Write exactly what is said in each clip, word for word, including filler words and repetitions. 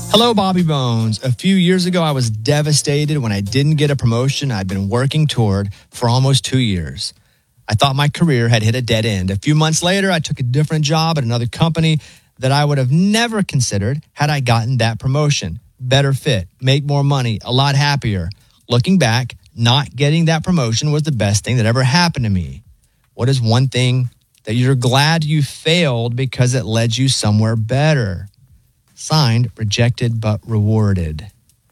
Hello, Bobby Bones. A few years ago, I was devastated when I didn't get a promotion I'd been working toward for almost two years. I thought my career had hit a dead end. A few months later, I took a different job at another company that I would have never considered had I gotten that promotion. Better fit, make more money, a lot happier. Looking back, not getting that promotion was the best thing that ever happened to me. What is one thing that you're glad you failed because it led you somewhere better? Signed, rejected but rewarded.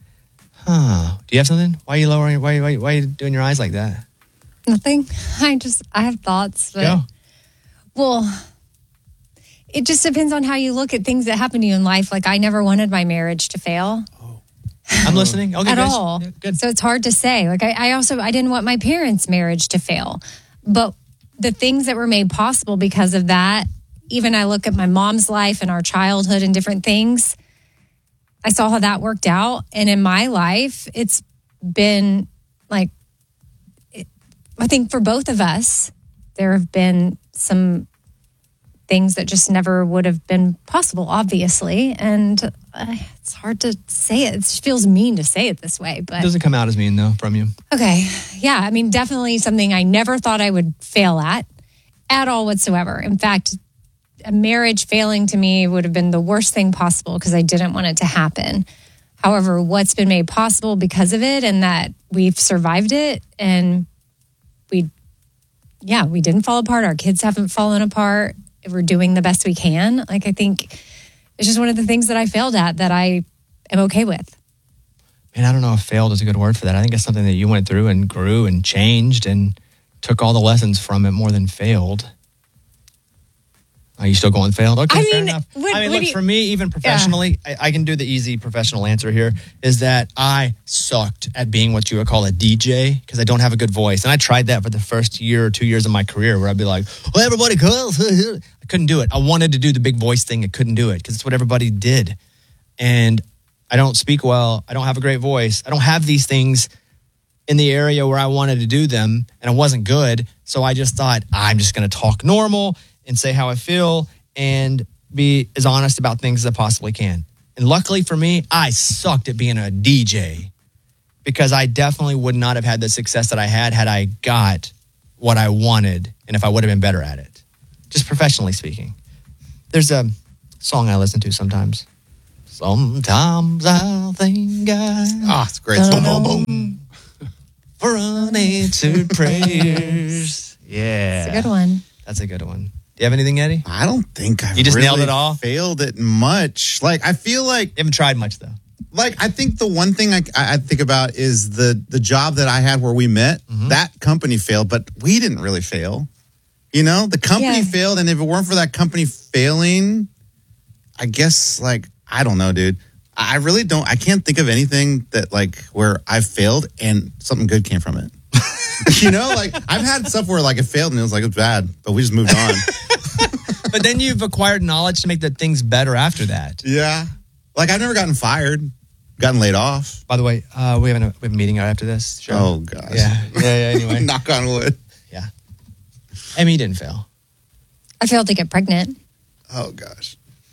Huh. Do you have something? Why are you lowering? Why, why, why are you doing your eyes like that? Nothing. I just, I have thoughts. But, Go. Well, it just depends on how you look at things that happen to you in life. Like, I never wanted my marriage to fail. Oh. I'm listening. Okay, At guys. all. Yeah, good. So it's hard to say. Like, I, I also, I didn't want my parents' marriage to fail. But the things that were made possible because of that, even I look at my mom's life and our childhood and different things, I saw how that worked out. And in my life, it's been like, it, I think for both of us, there have been some things that just never would have been possible, obviously. And uh, it's hard to say it. It feels mean to say it this way, but It doesn't come out as mean, though, from you. okay. Yeah. I mean, definitely something I never thought I would fail at, at all whatsoever. In fact, a marriage failing to me would have been the worst thing possible because I didn't want it to happen. However, what's been made possible because of it and that we've survived it and we, yeah, we didn't fall apart. Our kids haven't fallen apart. We're doing the best we can. Like, I think it's just one of the things that I failed at that I am okay with. Man, I don't know if failed is a good word for that. I think it's something that you went through and grew and changed and took all the lessons from it more than failed. Are you still going failed? Okay, I fair mean, enough. what- I mean, what look, do you- for me, even professionally, I, I can do the easy professional answer here, is that I sucked at being what you would call a D J because I don't have a good voice. And I tried that for the first year or two years of my career where I'd be like, well, everybody calls. I couldn't do it. I wanted to do the big voice thing. I couldn't do it because it's what everybody did. And I don't speak well. I don't have a great voice. I don't have these things in the area where I wanted to do them, and I wasn't good. So I just thought, I'm just going to talk normal and say how I feel and be as honest about things as I possibly can. And luckily for me, I sucked at being a D J because I definitely would not have had the success that I had had I got what I wanted and if I would have been better at it, just professionally speaking. There's a song I listen to sometimes. Sometimes I'll think I... Ah, it's a great song. Boom, boom. For unanswered prayers. Yeah. It's a good one. That's a good one. Do you have anything, Eddie? I don't think I've You just really nailed it all? failed it much. Like, I feel like, You haven't tried much, though. like, I think the one thing I, I think about is the, the job that I had where we met. Mm-hmm. That company failed, but we didn't really fail. You know, the company Yeah. failed. And if it weren't for that company failing, I guess, like, I don't know, dude. I really don't, I can't think of anything that, like, where I failed and something good came from it. You know, like, I've had stuff where, like, it failed and it was like, it was bad, but we just moved on. But then you've acquired knowledge to make the things better after that. Yeah. Like, I've never gotten fired, gotten laid off. By the way, uh, we, have a, we have a meeting out after this show. Oh, gosh. Yeah. Yeah, yeah, anyway. Knock on wood. Yeah. I mean, you didn't fail. I failed to get pregnant. Oh, gosh.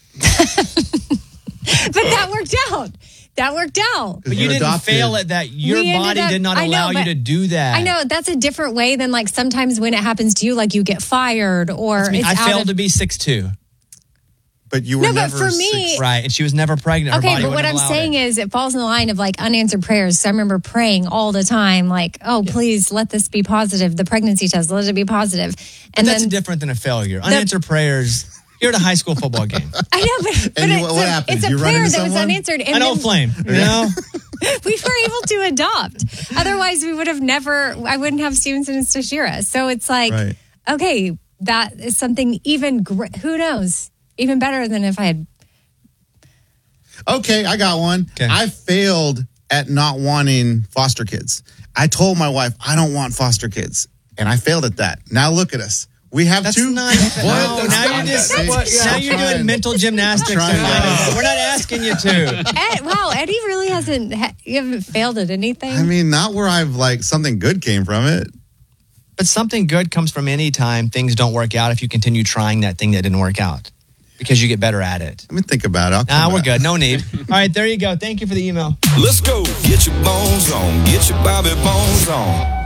But that worked out. That worked out. But you You're didn't adopted. fail at that. Your We ended body up- did not I know, allow you but to do that. I know that's a different way than like sometimes when it happens to you, like you get fired or I, mean, it's I out failed of, to be six two. But you were No, but never for me- six- Right. And she was never pregnant. Her Okay, body but what wouldn't I'm allow saying it. is it falls in the line of like unanswered prayers. So I remember praying all the time, like, oh, please let this be positive. The pregnancy test, let it be positive. And That's then different than a failure. Unanswered prayers. You're at a high school football game. I know, but, but And you- it's, what a, happened? it's a You run prayer into that was someone? unanswered. And An old then flame. You know? we were able to adopt. Otherwise, we would have never, I wouldn't have Stevenson and Stashira. So it's like, Right. okay, that is something even, gr- who knows, even better than if I had. Okay, I got one. Okay. I failed at not wanting foster kids. I told my wife, I don't want foster kids. And I failed at that. Now look at us. We have That's two. not. What? No, That's now not- you're just. that's- now I'm you're trying. doing mental gymnastics. to Trying find to- it. We're not asking you to. Ed, wow, Eddie really hasn't, ha- you haven't failed at anything. I mean, not where I've like something good came from it. But something good comes from any time things don't work out if you continue trying that thing that didn't work out. because you get better at it. Let me think about it. I'll Nah, come we're back. good. No need. All right, there you go. Thank you for the email. Let's go. Get your bones on. Get your Bobby Bones on.